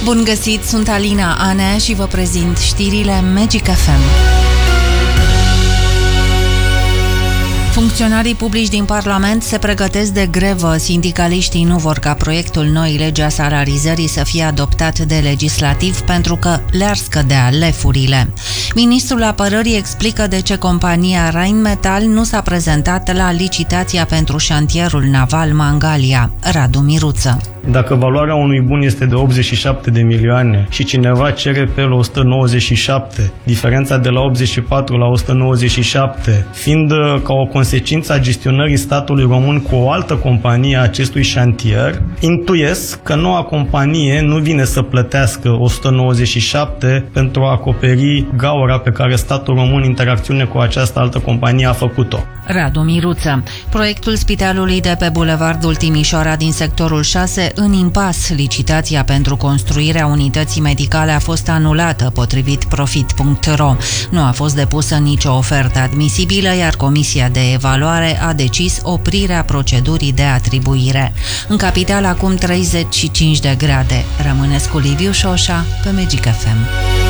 Bun găsit, sunt Alina Anea și vă prezint știrile Magic FM. Funcționarii publici din Parlament se pregătesc de grevă. Sindicaliștii nu vor ca proiectul noii legi a salarizării să fie adoptat de legislativ pentru că le-ar scădea lefurile. Ministrul Apărării explică de ce compania Rheinmetall nu s-a prezentat la licitația pentru șantierul naval Mangalia. Radu Miruță. Dacă valoarea unui bun este de 87 de milioane și cineva cere pe la 197, diferența de la 84 la 197, fiind ca o consecință a gestionării statului român cu o altă companie a acestui șantier, intuiesc că noua companie nu vine să plătească 197 pentru a acoperi gaura pe care statul român în interacțiune cu această altă companie a făcut-o. Radu Miruță. Proiectul spitalului de pe Bulevardul Timișoara din sectorul 6 în impas. Licitația pentru construirea unității medicale a fost anulată, potrivit Profit.ro. Nu a fost depusă nicio ofertă admisibilă, iar Comisia de Evaluare a decis oprirea procedurii de atribuire. În capital acum 35 de grade. Rămâneți cu Liviu Șoșa pe Magic FM.